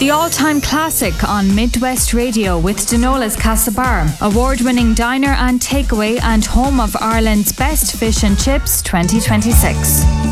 The all-time classic on Midwest Radio with Denola's Castlebar, award-winning diner and takeaway and home of Ireland's best fish and chips 2026.